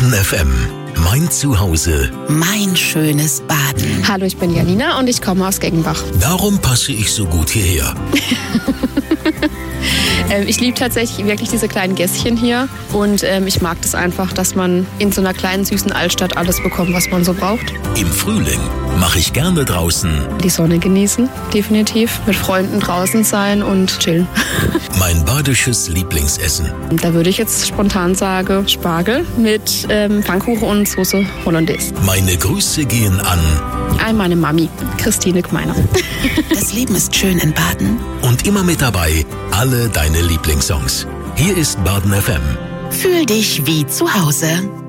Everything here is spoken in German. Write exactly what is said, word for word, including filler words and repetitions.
Baden F M. Mein Zuhause. Mein schönes Baden. Hallo, ich bin Janina und ich komme aus Geggenbach. Darum passe ich so gut hierher. ähm, ich liebe tatsächlich wirklich diese kleinen Gässchen hier und ähm, ich mag das einfach, dass man in so einer kleinen, süßen Altstadt alles bekommt, was man so braucht. Im Frühling mache ich gerne draußen. Die Sonne genießen, definitiv. Mit Freunden draußen sein und chillen. Mein badisches Lieblingsessen. Da würde ich jetzt spontan sagen, Spargel mit ähm, Pfannkuchen und Soße Hollandaise. Meine Grüße gehen an an meine Mami, Christine Gmeiner. Das Leben ist schön in Baden. Und immer mit dabei alle deine Lieblingssongs. Hier ist Baden F M. Fühl dich wie zu Hause.